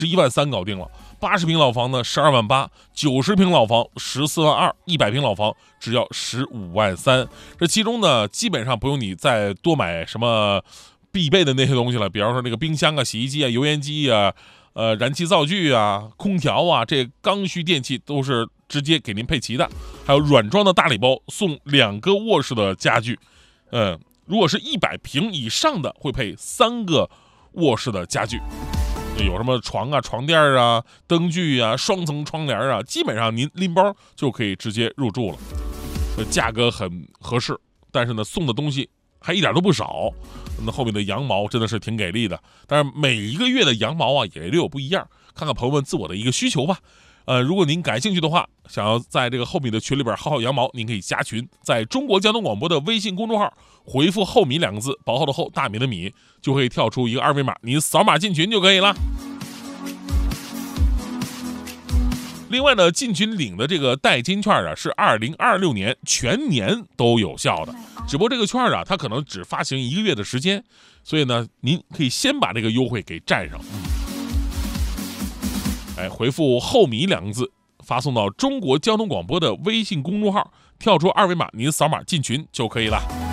11.3万搞定了。80平老房呢12.8万，90平老房14.2万，100平老房只要15.3万。这其中呢，基本上不用你再多买什么必备的那些东西了，比方说这个冰箱啊、洗衣机啊、油烟机啊、燃气灶具啊、空调啊，这刚需电器都是直接给您配齐的。还有软装的大礼包，送2个卧室的家具。如果是100平以上的，会配3个卧室的家具。有什么床啊、床垫啊、灯具啊、双层窗帘啊，基本上您拎包就可以直接入住了。价格很合适，但是呢，送的东西还一点都不少。那后面的羊毛真的是挺给力的，但是每一个月的羊毛啊也略有不一样，看看朋友们自我的一个需求吧。如果您感兴趣的话，想要在这个后米的群里边薅薅羊毛，您可以加群，在中国交通广播的微信公众号回复后米2个字，薄厚的厚，大米的米，就会跳出一个二维码，您扫码进群就可以了。另外呢，进群领的这个代金券啊，是2026年全年都有效的，只不过这个券啊，它可能只发行1个月的时间，所以呢，您可以先把这个优惠给占上。回复后米2个字，发送到中国交通广播的微信公众号，跳出二维码，您扫码进群就可以了。